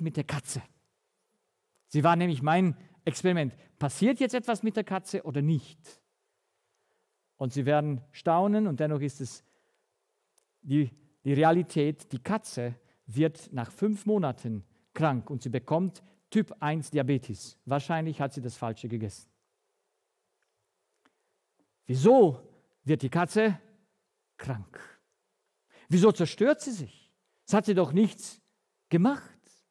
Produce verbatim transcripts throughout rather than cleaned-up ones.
mit der Katze. Sie war nämlich mein Experiment. Passiert jetzt etwas mit der Katze oder nicht? Und Sie werden staunen, und dennoch ist es die, die Realität, die Katze wird nach fünf Monaten krank und sie bekommt Typ eins Diabetes. Wahrscheinlich hat sie das Falsche gegessen. Wieso wird die Katze krank? Wieso zerstört sie sich? Es hat sie doch nichts gemacht.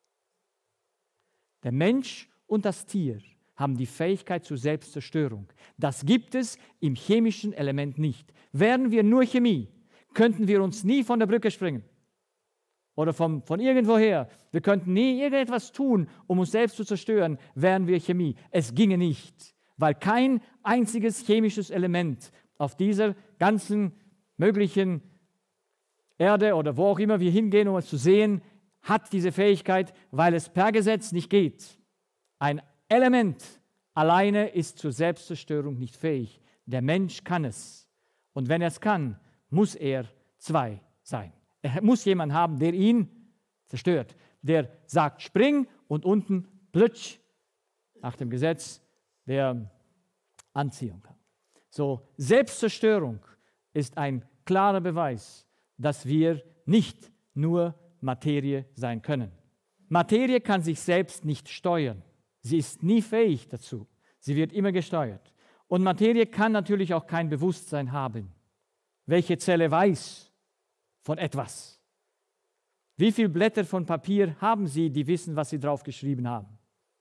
Der Mensch und das Tier haben die Fähigkeit zur Selbstzerstörung. Das gibt es im chemischen Element nicht. Wären wir nur Chemie, könnten wir uns nie von der Brücke springen oder vom, von irgendwoher. Wir könnten nie irgendetwas tun, um uns selbst zu zerstören, wären wir Chemie. Es ginge nicht, weil kein einziges chemisches Element auf dieser ganzen möglichen Erde oder wo auch immer wir hingehen, um es zu sehen, hat diese Fähigkeit, weil es per Gesetz nicht geht. Ein Element alleine ist zur Selbstzerstörung nicht fähig. Der Mensch kann es. Und wenn er es kann, muss er zwei sein. Er muss jemanden haben, der ihn zerstört. Der sagt, spring und unten plötsch nach dem Gesetz der Anziehung. So, Selbstzerstörung ist ein klarer Beweis, dass wir nicht nur Materie sein können. Materie kann sich selbst nicht steuern. Sie ist nie fähig dazu. Sie wird immer gesteuert. Und Materie kann natürlich auch kein Bewusstsein haben. Welche Zelle weiß von etwas? Wie viele Blätter von Papier haben Sie, die wissen, was Sie drauf geschrieben haben?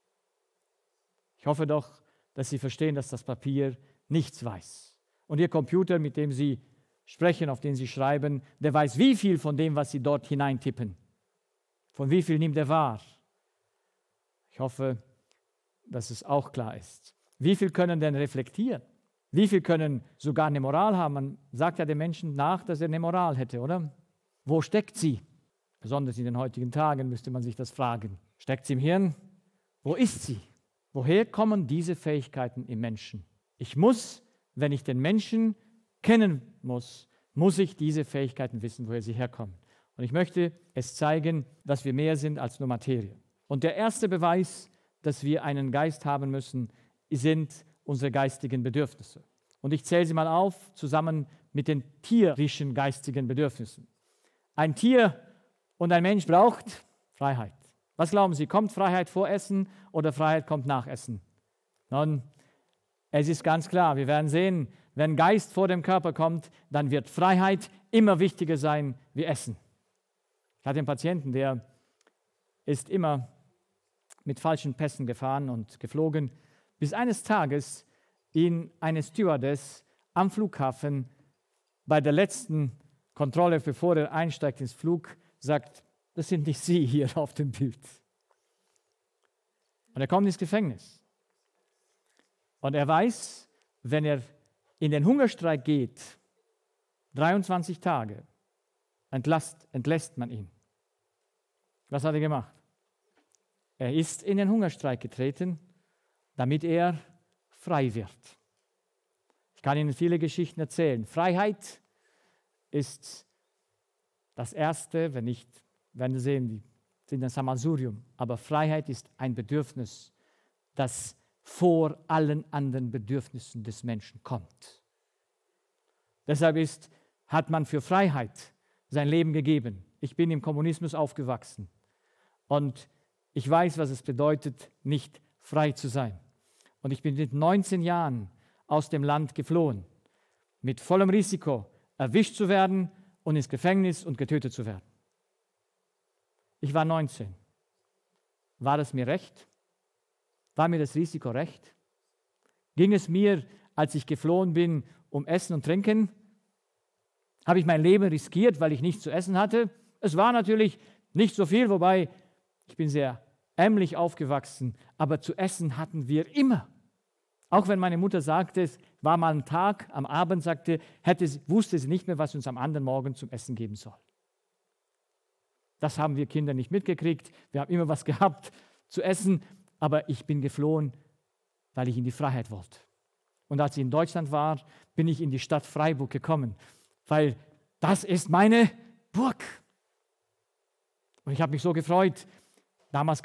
Ich hoffe doch, dass Sie verstehen, dass das Papier nichts weiß. Und Ihr Computer, mit dem Sie sprechen, auf den Sie schreiben, der weiß, wie viel von dem, was Sie dort hineintippen. Von wie viel nimmt er wahr? Ich hoffe, dass es auch klar ist. Wie viel können denn reflektieren? Wie viel können sogar eine Moral haben? Man sagt ja dem Menschen nach, dass er eine Moral hätte, oder? Wo steckt sie? Besonders in den heutigen Tagen müsste man sich das fragen. Steckt sie im Hirn? Wo ist sie? Woher kommen diese Fähigkeiten im Menschen? Ich muss, wenn ich den Menschen kennen muss, muss ich diese Fähigkeiten wissen, woher sie herkommen. Und ich möchte es zeigen, dass wir mehr sind als nur Materie. Und der erste Beweis, dass wir einen Geist haben müssen, sind unsere geistigen Bedürfnisse. Und ich zähle sie mal auf, zusammen mit den tierischen geistigen Bedürfnissen. Ein Tier und ein Mensch braucht Freiheit. Was glauben Sie, kommt Freiheit vor Essen oder Freiheit kommt nach Essen? Nun, es ist ganz klar, wir werden sehen, wenn Geist vor dem Körper kommt, dann wird Freiheit immer wichtiger sein wie Essen. Ich hatte einen Patienten, der ist immer mit falschen Pässen gefahren und geflogen, bis eines Tages ihn eine Stewardess am Flughafen bei der letzten Kontrolle, bevor er einsteigt ins Flug, sagt, das sind nicht Sie hier auf dem Bild. Und er kommt ins Gefängnis. Und er weiß, wenn er in den Hungerstreik geht, dreiundzwanzig Tage, entlasst, entlässt man ihn. Was hat er gemacht? Er ist in den Hungerstreik getreten, damit er frei wird. Ich kann Ihnen viele Geschichten erzählen. Freiheit ist das Erste, wenn nicht, werden Sie sehen, die sind ein Sammelsurium. Aber Freiheit ist ein Bedürfnis, das vor allen anderen Bedürfnissen des Menschen kommt. Deshalb ist, hat man für Freiheit sein Leben gegeben. Ich bin im Kommunismus aufgewachsen und ich weiß, was es bedeutet, nicht frei zu sein. Und ich bin mit neunzehn Jahren aus dem Land geflohen, mit vollem Risiko, erwischt zu werden und ins Gefängnis und getötet zu werden. Ich war neunzehn. War es mir recht? War mir das Risiko recht? Ging es mir, als ich geflohen bin, um Essen und Trinken? Habe ich mein Leben riskiert, weil ich nichts zu essen hatte? Es war natürlich nicht so viel, wobei ich bin sehr ärmlich aufgewachsen, aber zu essen hatten wir immer. Auch wenn meine Mutter sagte, es war mal ein Tag, am Abend sagte, hätte, wusste sie nicht mehr, was uns am anderen Morgen zum Essen geben soll. Das haben wir Kinder nicht mitgekriegt. Wir haben immer was gehabt zu essen, aber ich bin geflohen, weil ich in die Freiheit wollte. Und als ich in Deutschland war, bin ich in die Stadt Freiburg gekommen, weil das ist meine Burg. Und ich habe mich so gefreut. Damals